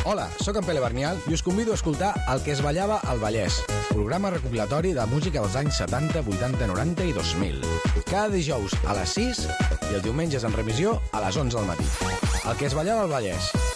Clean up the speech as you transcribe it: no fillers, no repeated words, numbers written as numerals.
Hola, sóc en Pere Bernial i us convido a escoltar El que es ballava al Vallès, programa recopilatori de música dels anys 70, 80, 90 i 2000. Cada dijous a les 6 i els diumenges en revisió a les 11 del matí. El que es ballava al Vallès.